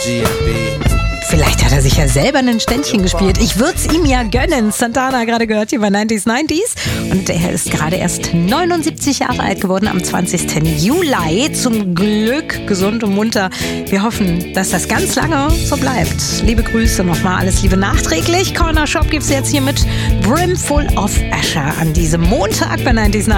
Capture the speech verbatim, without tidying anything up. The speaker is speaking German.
Vielleicht hat er sich ja selber ein Ständchen gespielt. Ich würde es ihm ja gönnen. Santana gerade gehört hier bei neunzig neunzig. Und er ist gerade erst neunundsiebzig Jahre alt geworden am zwanzigsten Juli. Zum Glück gesund und munter. Wir hoffen, dass das ganz lange so bleibt. Liebe Grüße nochmal, alles Liebe nachträglich. Corner Shop gibt es jetzt hier mit Brimful of Asher an diesem Montag bei neunzig neunzig.